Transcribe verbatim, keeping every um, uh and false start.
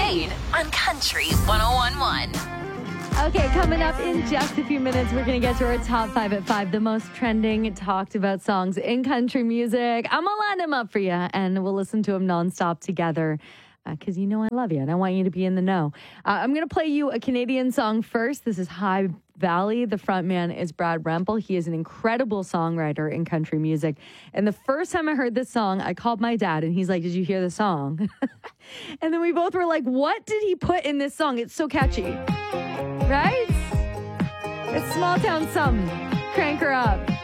Spade on Country one oh one point one. Okay, coming up in just a few minutes, we're going to get to our top five at five, the most trending, talked about songs in country music. I'm going to line them up for you, and we'll listen to them nonstop together because uh, you know I love you, and I want you to be in the know. Uh, I'm going to play you a Canadian song first. This is High Valley. The frontman is Brad Rempel. He is an incredible songwriter in country music. And the first time I heard this song, I called my dad, and he's like, did you hear the song? And then we both were like, what did he put in this song? It's so catchy. Right? It's small town something. Crank her up.